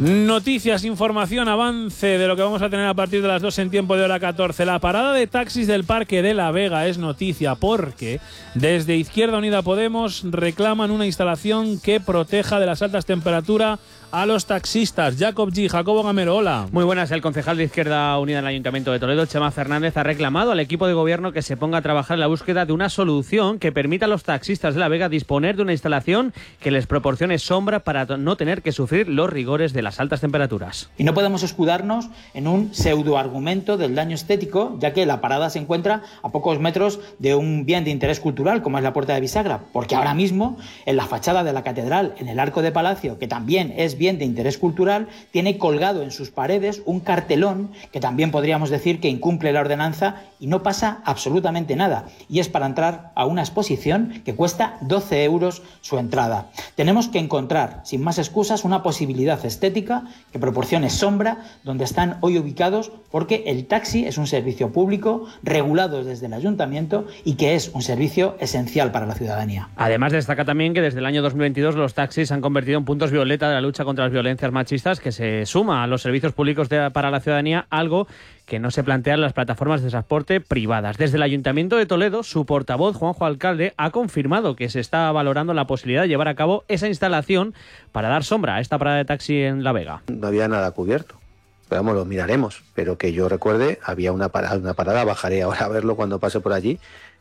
Noticias, información, avance de lo que vamos a tener a partir de las 2 en tiempo de hora 14. La parada de taxis del Parque de la Vega es noticia porque desde Izquierda Unida Podemos reclaman una instalación que proteja de las altas temperaturas a los taxistas. Jacobo Gamero, hola. Muy buenas. El concejal de Izquierda Unida en el Ayuntamiento de Toledo, Chema Fernández, ha reclamado al equipo de gobierno que se ponga a trabajar en la búsqueda de una solución que permita a los taxistas de la Vega disponer de una instalación que les proporcione sombra para no tener que sufrir los rigores de las altas temperaturas. Y no podemos escudarnos en un pseudoargumento del daño estético, ya que la parada se encuentra a pocos metros de un bien de interés cultural como es la Puerta de Bisagra, porque ahora mismo en la fachada de la catedral, en el Arco de Palacio, que también es bien de interés cultural, tiene colgado en sus paredes un cartelón que también podríamos decir que incumple la ordenanza y no pasa absolutamente nada, y es para entrar a una exposición que cuesta 12 euros su entrada. Tenemos que encontrar, sin más excusas, una posibilidad estética que proporcione sombra donde están hoy ubicados, porque el taxi es un servicio público regulado desde el ayuntamiento y que es un servicio esencial para la ciudadanía. Además, destaca también que desde el año 2022 los taxis se han convertido en puntos violeta de la lucha contra las violencias machistas, que se suma a los servicios públicos para la ciudadanía, algo que no se plantea en las plataformas de transporte privadas. Desde el Ayuntamiento de Toledo, su portavoz, Juanjo Alcalde, ha confirmado que se está valorando la posibilidad de llevar a cabo esa instalación para dar sombra a esta parada de taxi en La Vega. No había nada cubierto. Pero vamos, lo miraremos. Pero que yo recuerde, había una parada, bajaré ahora a verlo cuando pase por allí.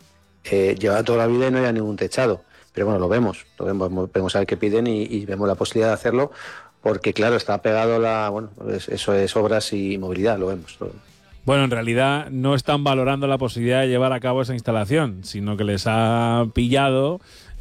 Lleva toda la vida y no había ningún techado. Pero bueno, lo vemos a ver qué piden y vemos la posibilidad de hacerlo, porque claro, está pegado eso es obras y movilidad, lo vemos. Bueno, en realidad no están valorando la posibilidad de llevar a cabo esa instalación, sino que les ha pillado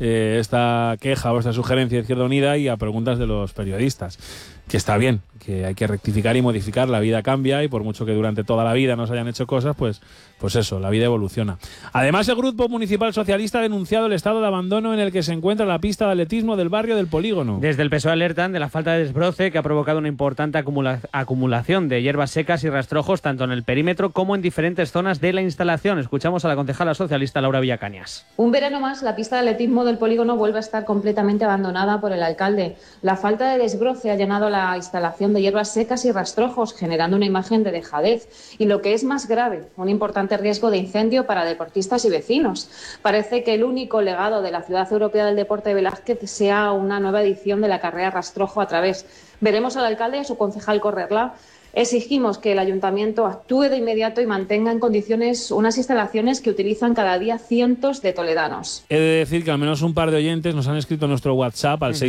esta queja o esta sugerencia de Izquierda Unida y a preguntas de los periodistas. Que está bien, que hay que rectificar y modificar, la vida cambia y por mucho que durante toda la vida no se hayan hecho cosas, pues eso, la vida evoluciona. Además, el Grupo Municipal Socialista ha denunciado el estado de abandono en el que se encuentra la pista de atletismo del barrio del Polígono. Desde el PSOE alertan de la falta de desbroce que ha provocado una importante acumulación de hierbas secas y rastrojos tanto en el perímetro como en diferentes zonas de la instalación. Escuchamos a la concejala socialista Laura Villacañas. Un verano más, la pista de atletismo del Polígono vuelve a estar completamente abandonada por el alcalde. La falta de desbroce ha llenado la instalación de hierbas secas y rastrojos, generando una imagen de dejadez y, lo que es más grave, un importante riesgo de incendio para deportistas y vecinos. Parece que el único legado de la Ciudad Europea del Deporte de Velázquez sea una nueva edición de la carrera Rastrojo a través. Veremos al alcalde y a su concejal correrla. Exigimos que el ayuntamiento actúe de inmediato y mantenga en condiciones unas instalaciones que utilizan cada día cientos de toledanos. He de decir que al menos un par de oyentes nos han escrito en nuestro WhatsApp al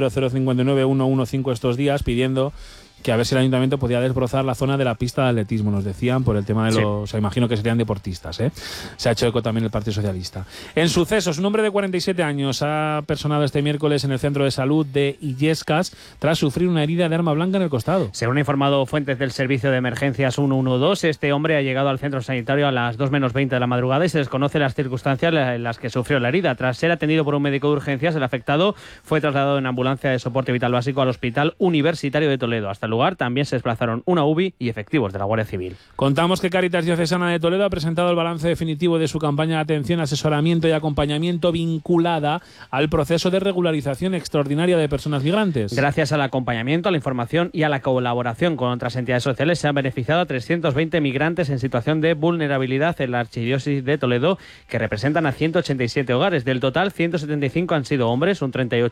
670059115 estos días pidiendo que a ver si el ayuntamiento podía desbrozar la zona de la pista de atletismo, nos decían, por el tema de los... O sea, imagino que serían deportistas, ¿eh? Se ha hecho eco también el Partido Socialista. En sucesos, un hombre de 47 años ha personado este miércoles en el centro de salud de Illescas tras sufrir una herida de arma blanca en el costado. Según han informado fuentes del Servicio de Emergencias 112, este hombre ha llegado al centro sanitario a las 2 menos 20 de la madrugada y se desconoce las circunstancias en las que sufrió la herida. Tras ser atendido por un médico de urgencias, el afectado fue trasladado en ambulancia de soporte vital básico al Hospital Universitario de Toledo. Hasta el lugar también se desplazaron una UBI y efectivos de la Guardia Civil. Contamos que Cáritas Diocesana de Toledo ha presentado el balance definitivo de su campaña de atención, asesoramiento y acompañamiento vinculada al proceso de regularización extraordinaria de personas migrantes. Gracias al acompañamiento, a la información y a la colaboración con otras entidades sociales, se han beneficiado a 320 migrantes en situación de vulnerabilidad en la Archidiócesis de Toledo, que representan a 187 hogares. Del total, 175 han sido hombres, un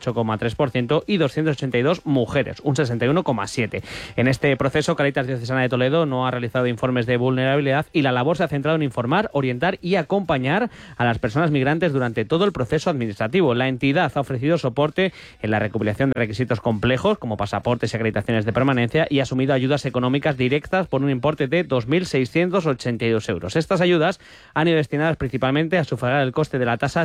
38,3%, y 282 mujeres, un 61,7%. En este proceso, Cáritas Diocesana de Toledo no ha realizado informes de vulnerabilidad y la labor se ha centrado en informar, orientar y acompañar a las personas migrantes durante todo el proceso administrativo. La entidad ha ofrecido soporte en la recopilación de requisitos complejos como pasaportes y acreditaciones de permanencia y ha asumido ayudas económicas directas por un importe de 2.682 euros. Estas ayudas han ido destinadas principalmente a sufragar el coste de la tasa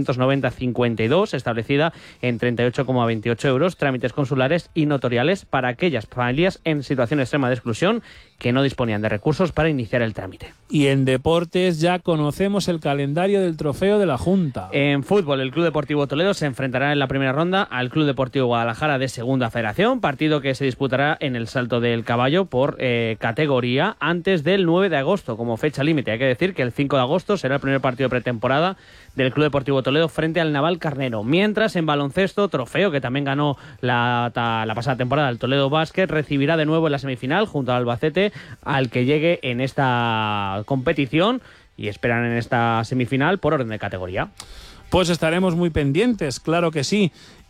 790,52 establecida en 38,28 euros, trámites consulares y notariales para aquellas familias en situación extrema de exclusión que no disponían de recursos para iniciar el trámite. Y en deportes ya conocemos el calendario del trofeo de la Junta. En fútbol, el Club Deportivo Toledo se enfrentará en la primera ronda al Club Deportivo Guadalajara de Segunda Federación, partido que se disputará en el Salto del Caballo por categoría antes del 9 de agosto como fecha límite. Hay que decir que el 5 de agosto será el primer partido de pretemporada del Club Deportivo Toledo frente al Naval Carnero. Mientras, en baloncesto, trofeo que también ganó la pasada temporada el Toledo Basket, recibirá de nuevo en la semifinal junto al Albacete al que llegue en esta competición y esperan en esta semifinal por orden de categoría. Pues estaremos muy pendientes, claro que sí.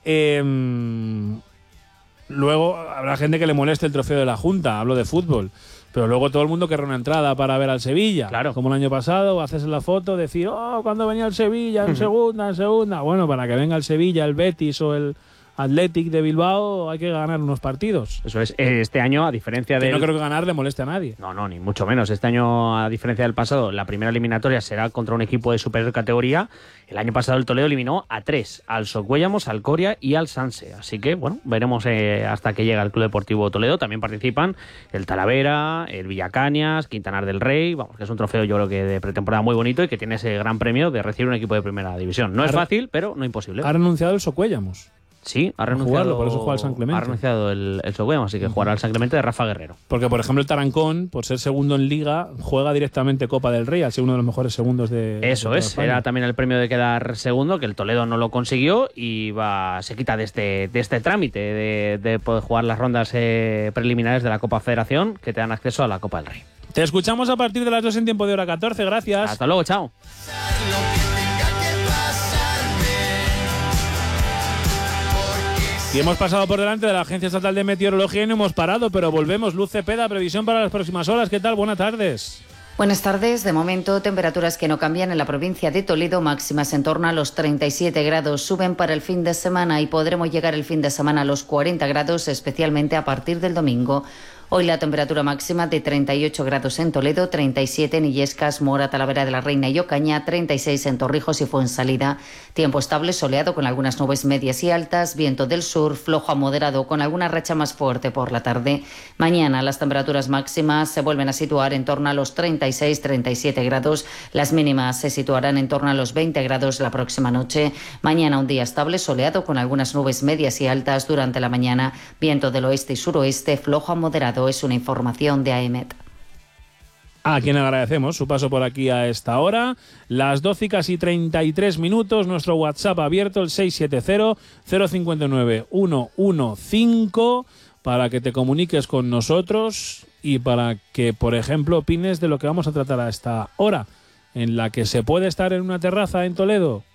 Luego habrá gente que le moleste el trofeo de la Junta, hablo de fútbol, pero luego todo el mundo querrá una entrada para ver al Sevilla. Claro. Como el año pasado, haces la foto, decir, cuando venía el Sevilla, en segunda. Bueno, para que venga el Sevilla, el Betis o el Athletic de Bilbao hay que ganar unos partidos. Eso es, este año, a diferencia de... No creo que ganar le moleste a nadie. No, ni mucho menos. Este año, a diferencia del pasado, la primera eliminatoria será contra un equipo de superior categoría. El año pasado el Toledo eliminó a 3, al Socuellamos, al Coria y al Sanse. Así que, bueno, veremos hasta que llega el Club Deportivo Toledo. También participan el Talavera, el Villacañas, Quintanar del Rey. Vamos, que es un trofeo yo creo que de pretemporada muy bonito y que tiene ese gran premio de recibir un equipo de primera división. No es fácil, pero no imposible. Ha renunciado el Socuellamos. Sí, ha renunciado. Jugarlo, por eso juega al San Clemente. Ha renunciado el Socuellamos, así que jugará al San Clemente de Rafa Guerrero. Porque, por ejemplo, el Tarancón, por ser segundo en Liga, juega directamente Copa del Rey, al ser uno de los mejores segundos de... Eso es, era también el premio de quedar segundo, que el Toledo no lo consiguió y se quita de este trámite de poder jugar las rondas preliminares de la Copa Federación que te dan acceso a la Copa del Rey. Te escuchamos a partir de las 2 en tiempo de hora 14, gracias. Hasta luego, chao. Y hemos pasado por delante de la Agencia Estatal de Meteorología y no hemos parado, pero volvemos. Luz Cepeda, previsión para las próximas horas. ¿Qué tal? Buenas tardes. Buenas tardes. De momento, temperaturas que no cambian en la provincia de Toledo, máximas en torno a los 37 grados. Suben para el fin de semana y podremos llegar el fin de semana a los 40 grados, especialmente a partir del domingo. Hoy la temperatura máxima de 38 grados en Toledo, 37 en Illescas, Mora, Talavera de la Reina y Ocaña, 36 en Torrijos y Fuensalida. Tiempo estable, soleado con algunas nubes medias y altas, viento del sur, flojo a moderado con alguna racha más fuerte por la tarde. Mañana las temperaturas máximas se vuelven a situar en torno a los 36-37 grados. Las mínimas se situarán en torno a los 20 grados la próxima noche. Mañana un día estable, soleado con algunas nubes medias y altas durante la mañana. Viento del oeste y suroeste, flojo a moderado. Es una información de AEMET. A quien agradecemos su paso por aquí a esta hora. Las 12:33, nuestro WhatsApp abierto, el 670-059-115, para que te comuniques con nosotros y para que, por ejemplo, opines de lo que vamos a tratar a esta hora, en la que se puede estar en una terraza en Toledo